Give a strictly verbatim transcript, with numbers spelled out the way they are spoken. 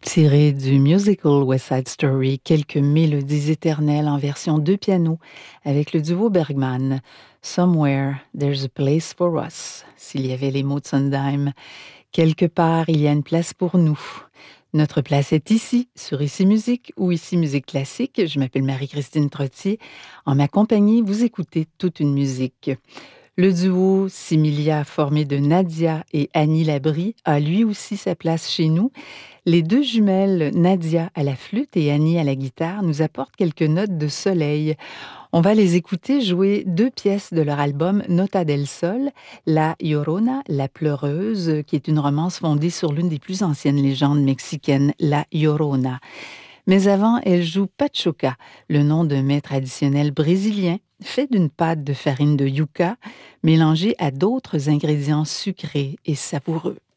Tiré du musical West Side Story, quelques mélodies éternelles en version deux pianos avec le duo Bergman. Somewhere, there's a place for us. S'il y avait les mots de Sondheim. Quelque part, il y a une place pour nous. Notre place est ici, sur Ici Musique ou Ici Musique Classique. Je m'appelle Marie-Christine Trottier. En ma compagnie, vous écoutez toute une musique. Le duo Similia, formé de Nadia et Annie Labrie, a lui aussi sa place chez nous. Les deux jumelles, Nadia à la flûte et Annie à la guitare, nous apportent quelques notes de soleil. On va les écouter jouer deux pièces de leur album Nota del Sol, La Llorona, la pleureuse, qui est une romance fondée sur l'une des plus anciennes légendes mexicaines, La Llorona. Mais avant, elle joue pachoca, le nom d'un mets traditionnel brésilien, fait d'une pâte de farine de yucca, mélangée à d'autres ingrédients sucrés et savoureux.